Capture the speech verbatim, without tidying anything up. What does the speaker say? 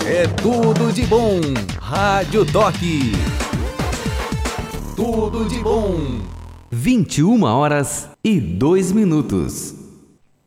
É tudo de bom. Rádio Toque. Tudo de bom. vinte e uma horas e dois minutos.